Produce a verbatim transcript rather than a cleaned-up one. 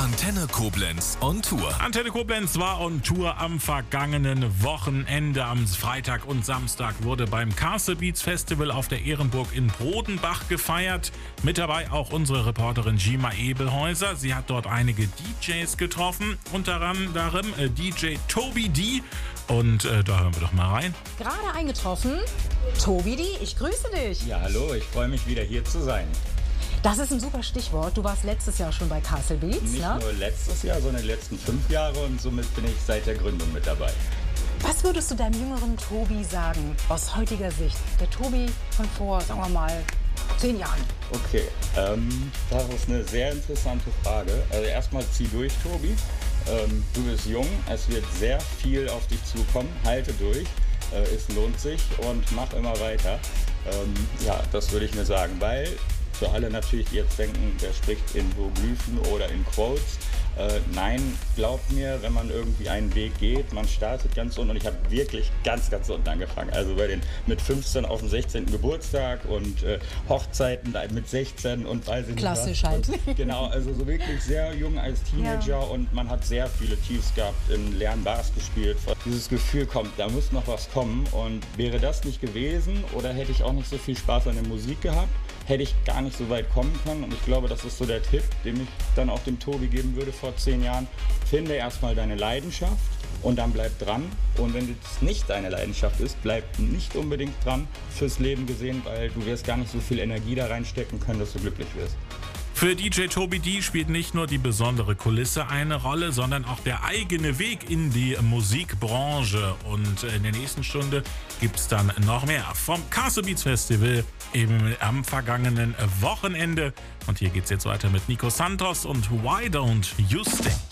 Antenne Koblenz on Tour. Antenne Koblenz war on Tour am vergangenen Wochenende. Am Freitag und Samstag wurde beim Castle Beats Festival auf der Ehrenburg in Brodenbach gefeiert. Mit dabei auch unsere Reporterin Gima Ebelhäuser. Sie hat dort einige D Js getroffen, unter anderem äh, D J Toby D. Und äh, da hören wir doch mal rein. Gerade eingetroffen, Toby D, ich grüße dich. Ja, hallo, ich freue mich wieder hier zu sein. Das ist ein super Stichwort. Du warst letztes Jahr schon bei Castle Beats, Nicht ne? nur letztes Jahr, sondern die letzten fünf Jahre und somit bin ich seit der Gründung mit dabei. Was würdest du deinem jüngeren Toby sagen, aus heutiger Sicht? Der Toby von vor, sagen wir mal, zehn Jahren. Okay, ähm, das ist eine sehr interessante Frage. Also erstmal zieh durch, Tobi. Ähm, du bist jung, es wird sehr viel auf dich zukommen. Halte durch, äh, es lohnt sich und mach immer weiter. Ähm, ja, das würde ich nur sagen, weil für alle natürlich, die jetzt denken, der spricht in Hieroglyphen oder in Quotes. Äh, nein, glaubt mir, wenn man irgendwie einen Weg geht, man startet ganz unten und ich habe wirklich ganz, ganz unten angefangen. Also bei den mit fünfzehn auf dem sechzehnten Geburtstag und äh, Hochzeiten mit sechzehn und weiß ich nicht was. Klassisch halt. Und, genau, also so wirklich sehr jung als Teenager ja. Und man hat sehr viele Tiefs gehabt, in leeren Bars gespielt. Dieses Gefühl kommt, da muss noch was kommen und wäre das nicht gewesen oder hätte ich auch nicht so viel Spaß an der Musik gehabt, hätte ich gar nicht so weit kommen können und ich glaube, das ist so der Tipp, den ich dann auch dem Tobi geben würde vor zehn Jahren. Finde erstmal deine Leidenschaft und dann bleib dran und wenn es nicht deine Leidenschaft ist, bleib nicht unbedingt dran fürs Leben gesehen, weil du wirst gar nicht so viel Energie da reinstecken können, dass du glücklich wirst. Für D J Toby D spielt nicht nur die besondere Kulisse eine Rolle, sondern auch der eigene Weg in die Musikbranche. Und in der nächsten Stunde gibt es dann noch mehr vom Castle Beats Festival eben am vergangenen Wochenende. Und hier geht es jetzt weiter mit Nico Santos und Why Don't You Stay?